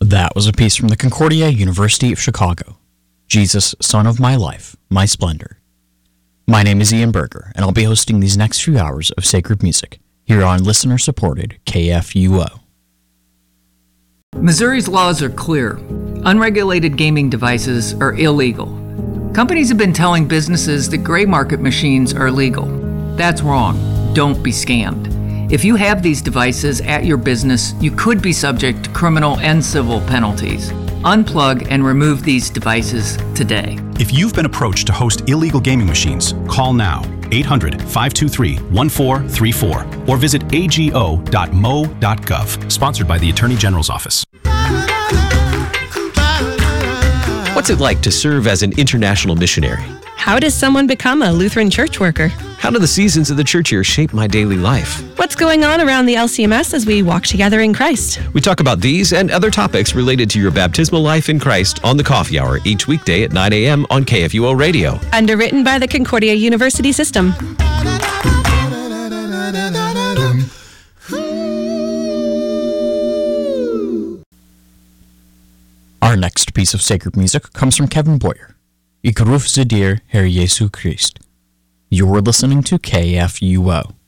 That was a piece from the Concordia University of Chicago. Jesus, Son of My Life, My Splendor. My name is Ian Berger, and I'll be hosting these next few hours of sacred music here on listener-supported KFUO. Missouri's laws are clear. Unregulated gaming devices are illegal. Companies have been telling businesses that gray market machines are legal. That's wrong. Don't be scammed. If you have these devices at your business, you could be subject to criminal and civil penalties. Unplug and remove these devices today. If you've been approached to host illegal gaming machines, call now 800-523-1434 or visit ago.mo.gov. Sponsored by the Attorney General's Office. What's it like to serve as an international missionary? How does someone become a Lutheran church worker? How do the seasons of the church year shape my daily life? What's going on around the LCMS as we walk together in Christ? We talk about these and other topics related to your baptismal life in Christ on the Coffee Hour each weekday at 9 a.m. on KFUO Radio. Underwritten by the Concordia University System. Our next piece of sacred music comes from Kevin Boyer. Ik roep ze dir, Herr Jesu Christ. You're listening to KFUO.